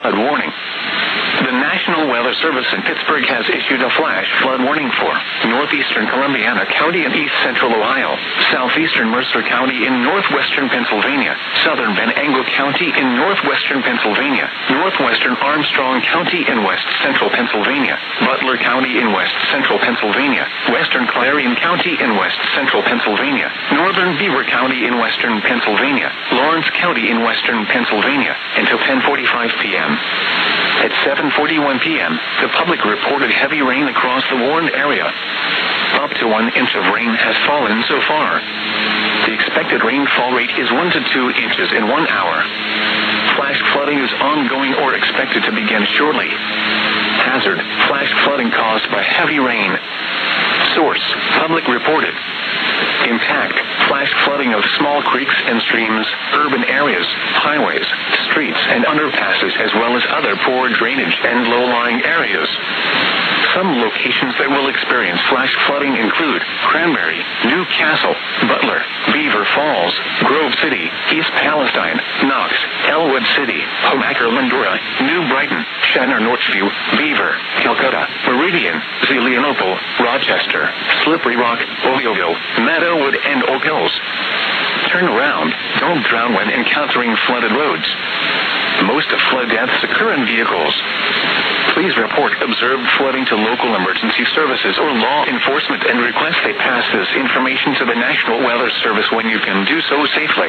flood warning. The National Weather Service in Pittsburgh has issued a flash flood warning for northeastern Columbiana County in east central Ohio, southeastern Mercer County in northwestern Pennsylvania, southern Venango County in northwestern Pennsylvania, northwestern Armstrong County in west central Pennsylvania, Butler County in west central Pennsylvania, western Clarion County in west central Pennsylvania, northern Beaver County in western Pennsylvania, Lawrence County in western Pennsylvania, until 10:45 p.m. At 7:41 p.m., the public reported heavy rain across the warned area. Up to 1 inch of rain has fallen so far. The expected rainfall rate is 1 to 2 inches in 1 hour. Flash flooding is ongoing or expected to begin shortly. Hazard: flash flooding caused by heavy rain. Source: public reported. Impact: flash flooding of small creeks and streams, urban areas, highways, streets, and underpasses, as well as other poor drainage and low-lying areas. Some locations that will experience flash flooding include Cranberry, New Castle, Butler, Beaver Falls, Grove City, East Palestine, Knox, Elwood City, Homaker, Lindora, New Brighton, Shanner, Northview, Beaver, Calcutta, Meridian, Zelienople, Rochester, Slippery Rock, Ovigo, Meadowwood, and Oak Hills. Turn around. Don't drown when encountering flooded roads. Most of flood deaths occur in vehicles. Please report observed flooding to local emergency services or law enforcement and request they pass this information to the National Weather Service when you can do so safely.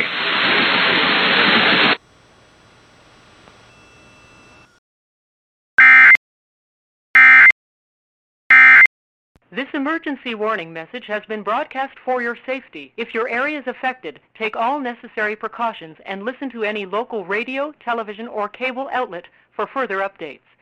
This emergency warning message has been broadcast for your safety. If your area is affected, take all necessary precautions and listen to any local radio, television, or cable outlet for further updates.